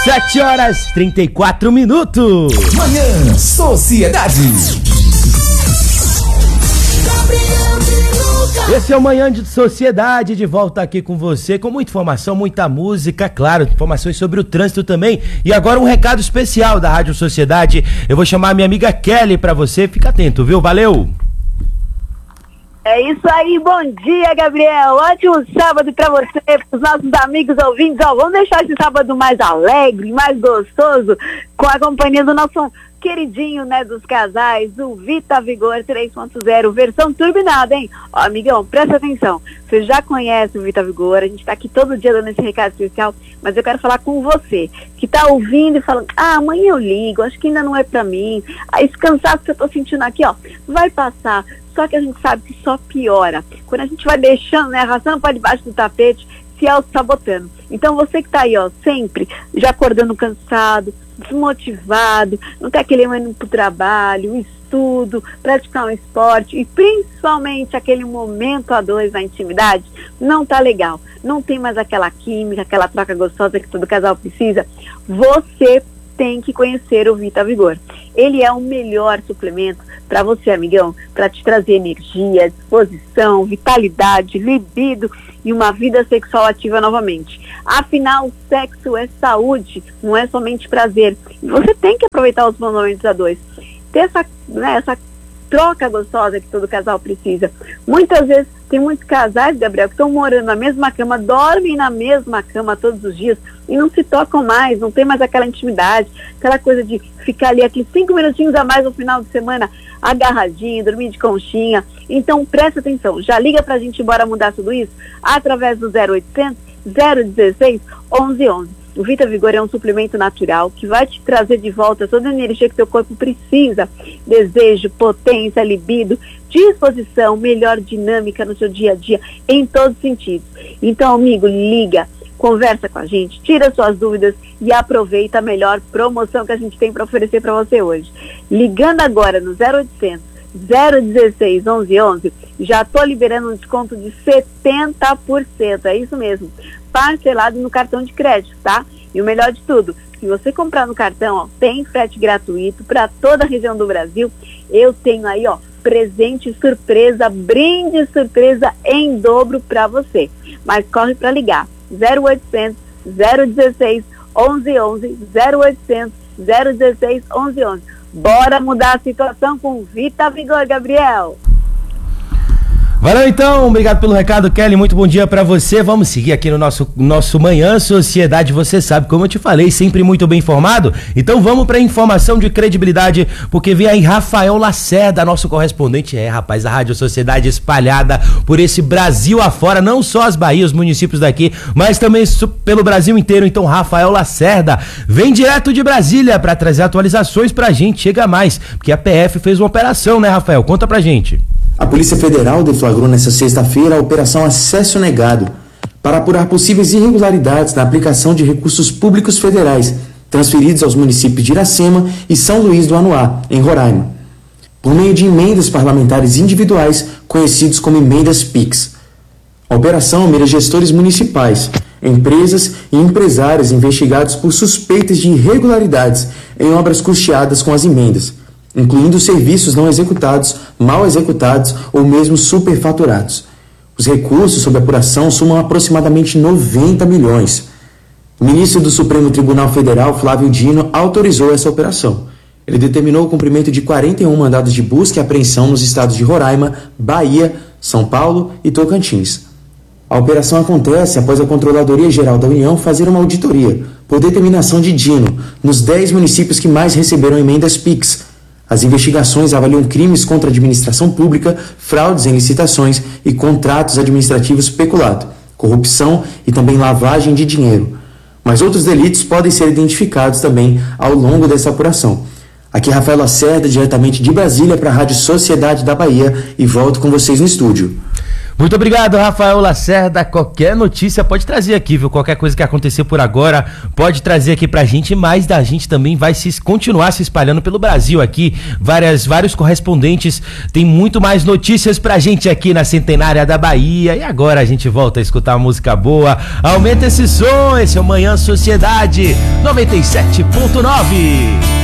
7h34. Manhã Sociedade. Esse é o Manhã de Sociedade, de volta aqui com você, com muita informação, muita música, claro, informações sobre o trânsito também. E agora um recado especial da Rádio Sociedade. Eu vou chamar a minha amiga Kelly pra você, fica atento, viu? Valeu! É isso aí, bom dia, Gabriel. Ótimo sábado pra você, pros nossos amigos ouvintes. Vamos deixar esse sábado mais alegre, mais gostoso, com a companhia do nosso queridinho, né, dos casais, o Vita Vigor 3.0, versão turbinada, hein? Ó, amigão, presta atenção. Você já conhece o Vita Vigor, a gente tá aqui todo dia dando esse recado especial, mas eu quero falar com você, que tá ouvindo e falando, amanhã eu ligo, acho que ainda não é pra mim. Esse cansaço que eu tô sentindo aqui, ó, vai passar. Só que a gente sabe que só piora. Quando a gente vai deixando, né, arrastando para debaixo do tapete, se auto-sabotando. Então você que tá aí, ó, sempre já acordando cansado, desmotivado, não tem aquele ânimo pro trabalho, estudo, praticar um esporte e principalmente aquele momento a dois na intimidade, não tá legal. Não tem mais aquela química, aquela troca gostosa que todo casal precisa. Você tem que conhecer o Vita Vigor. Ele é o melhor suplemento para você, amigão, para te trazer energia, disposição, vitalidade, libido e uma vida sexual ativa novamente. Afinal, sexo é saúde, não é somente prazer. E você tem que aproveitar os bons momentos a dois. Ter essa troca gostosa que todo casal precisa. Muitas vezes tem muitos casais, Gabriel, que estão morando na mesma cama, dormem na mesma cama todos os dias e não se tocam mais, não tem mais aquela intimidade, aquela coisa de ficar ali aqueles 5 minutinhos a mais no final de semana agarradinho, dormir de conchinha. Então presta atenção, já liga pra gente embora mudar tudo isso através do 0800 016 1111. O Vita Vigor é um suplemento natural que vai te trazer de volta toda a energia que teu corpo precisa. Desejo, potência, libido, disposição, melhor dinâmica no seu dia a dia, em todos os sentidos. Então, amigo, liga, conversa com a gente, tira suas dúvidas e aproveita a melhor promoção que a gente tem para oferecer para você hoje. Ligando agora no 0800 016 1111, já estou liberando um desconto de 70%, é isso mesmo, parcelado no cartão de crédito, tá? E o melhor de tudo, se você comprar no cartão, ó, tem frete gratuito para toda a região do Brasil. Eu tenho aí, ó, presente surpresa, brinde surpresa em dobro para você. Mas corre para ligar, 0800 016 1111, 0800 016 1111. Bora mudar a situação com Vita Vigor, Gabriel. Valeu então, obrigado pelo recado, Kelly, muito bom dia pra você. Vamos seguir aqui no nosso Manhã Sociedade, você sabe, como eu te falei, sempre muito bem informado. Então vamos pra informação de credibilidade, porque vem aí Rafael Lacerda, nosso correspondente, rapaz, a Rádio Sociedade espalhada por esse Brasil afora, não só as Bahias, os municípios daqui, mas também pelo Brasil inteiro. Então Rafael Lacerda vem direto de Brasília pra trazer atualizações pra gente, chega mais, porque a PF fez uma operação, né, Rafael? Conta pra gente. A Polícia Federal deflagrou nesta sexta-feira a Operação Acesso Negado para apurar possíveis irregularidades na aplicação de recursos públicos federais transferidos aos municípios de Iracema e São Luís do Anuá, em Roraima, por meio de emendas parlamentares individuais conhecidos como emendas PIX. A operação mira gestores municipais, empresas e empresários investigados por suspeitas de irregularidades em obras custeadas com as emendas, incluindo serviços não executados, mal executados ou mesmo superfaturados. Os recursos sob apuração somam aproximadamente 90 milhões. O ministro do Supremo Tribunal Federal, Flávio Dino, autorizou essa operação. Ele determinou o cumprimento de 41 mandados de busca e apreensão nos estados de Roraima, Bahia, São Paulo e Tocantins. A operação acontece após a Controladoria Geral da União fazer uma auditoria, por determinação de Dino, nos 10 municípios que mais receberam emendas PIX. As investigações avaliam crimes contra a administração pública, fraudes em licitações e contratos administrativos peculato, corrupção e também lavagem de dinheiro. Mas outros delitos podem ser identificados também ao longo dessa apuração. Aqui é Rafael Lacerda, diretamente de Brasília para a Rádio Sociedade da Bahia, e volto com vocês no estúdio. Muito obrigado, Rafael Lacerda. Qualquer notícia pode trazer aqui, viu? Qualquer coisa que acontecer por agora pode trazer aqui pra gente, mas da gente também vai continuar se espalhando pelo Brasil aqui. Vários correspondentes têm muito mais notícias pra gente aqui na Centenária da Bahia. E agora a gente volta a escutar música boa. Aumenta esse som, esse é o Manhã Sociedade 97.9.